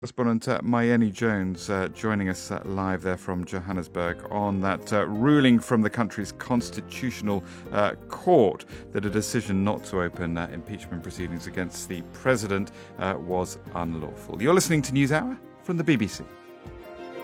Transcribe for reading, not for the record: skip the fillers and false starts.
Correspondent Mayeni Jones joining us live there from Johannesburg on that ruling from the country's constitutional court that a decision not to open impeachment proceedings against the president was unlawful. You're listening to NewsHour from the BBC.